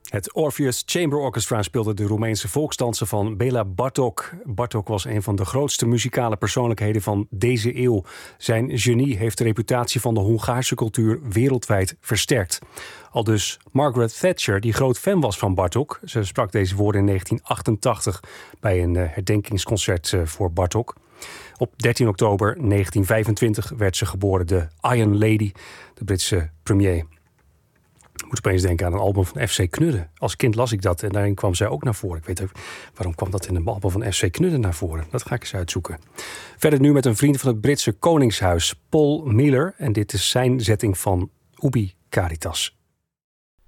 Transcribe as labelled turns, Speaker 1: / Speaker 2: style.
Speaker 1: Het Orpheus Chamber Orchestra speelde de Roemeense volksdansen van Béla Bartók. Bartók was een van de grootste muzikale persoonlijkheden van deze eeuw. Zijn genie heeft de reputatie van de Hongaarse cultuur wereldwijd versterkt. Aldus Margaret Thatcher, die groot fan was van Bartók. Ze sprak deze woorden in 1988 bij een herdenkingsconcert voor Bartók. Op 13 oktober 1925 werd ze geboren, de Iron Lady, de Britse premier. Ik moet opeens denken aan een album van FC Knudden. Als kind las ik dat en daarin kwam zij ook naar voren. Ik weet ook waarom kwam dat in een album van FC Knudden naar voren. Dat ga ik eens uitzoeken. Verder nu met een vriend van het Britse Koningshuis, Paul Miller. En dit is zijn zetting van Ubi Caritas.